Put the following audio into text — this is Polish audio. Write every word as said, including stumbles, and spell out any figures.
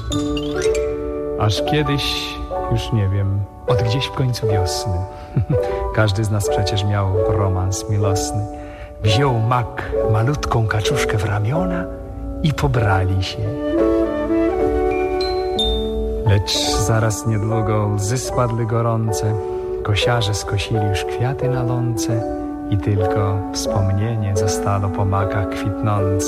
Aż kiedyś, już nie wiem, od gdzieś w końcu wiosny, każdy z nas przecież miał romans miłosny, wziął mak malutką kaczuszkę w ramiona i pobrali się. Lecz zaraz niedługo łzy spadły gorące, kosiarze skosili już kwiaty na lące i tylko wspomnienie zostało po makach kwitnące.